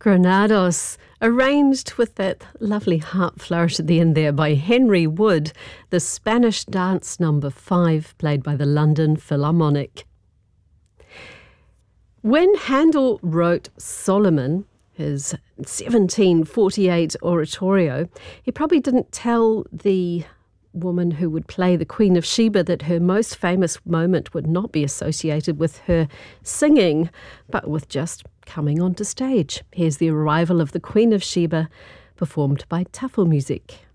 Granados, arranged with that lovely harp flourish at the end there by Henry Wood, the Spanish Dance No. 5, played by the London Philharmonic. When Handel wrote Solomon, his 1748 oratorio, he probably didn't tell the woman who would play the Queen of Sheba that her most famous moment would not be associated with her singing, but with just coming onto stage. Here's the arrival of the Queen of Sheba, performed by Tafelmusik.